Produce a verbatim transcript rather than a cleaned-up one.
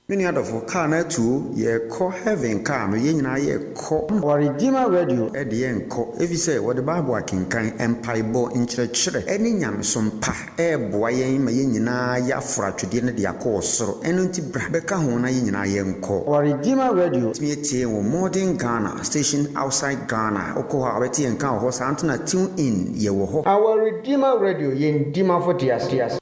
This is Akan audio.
Many out of Kana too, ye call heaven come, ye na ye call or Redeemer Radio at the end call. If you say what the Bible can kind empire bo in church, any yam some pa, eh, boy, my yina ya fra to dinner their course, so any Becca Hona yina yen call. or Redeemer Radio, Smith or modern Ghana, station outside Ghana, Okoha, Betty and Cow, Santana tune in, ye will our Redeemer Radio, yen Dima Fortias.